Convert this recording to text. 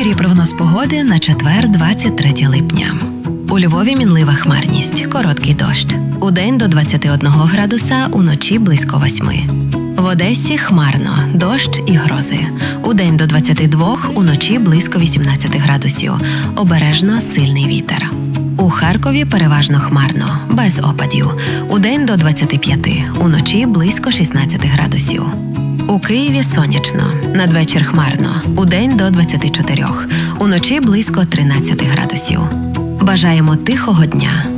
етері прогноз погоди на четвер, 23 липня. У Львові мінлива хмарність, короткий дощ. Удень до 21 градуса, уночі близько 8. В Одесі хмарно, дощ і грози. Удень до 22, уночі близько 18 градусів. Обережно сильний вітер. У Харкові переважно хмарно, без опадів. Удень до 25, уночі близько 16 градусів. У Києві сонячно, надвечір хмарно, удень до 24, уночі близько 13 градусів. Бажаємо тихого дня.